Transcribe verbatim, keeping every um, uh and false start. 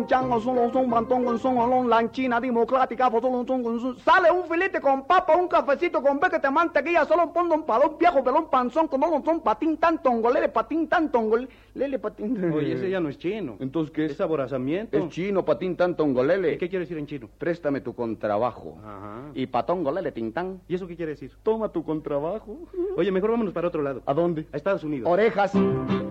chango, son, son, bantón, son, olón, lanchina, democrática, son, son, son, sale un filete con papa, un cafecito con bequete, mantequilla, solo pongo un palón, viejo, pelón, panzón, con un son, patín, tan, tongolele, patín, tan, tongolele, lele, patín. Oye, ese ya no es chino. Entonces, ¿qué es? Es aborazamiento. Es chino, patín, tan, tongolele. ¿Y qué quiere decir en chino? Préstame tu contrabajo. Ajá. Y patongolele, tintán. ¿Y eso qué quiere decir? Toma tu contrabajo. Oye, mejor vámonos para otro lado. ¿A dónde? A Estados Unidos. Orejas.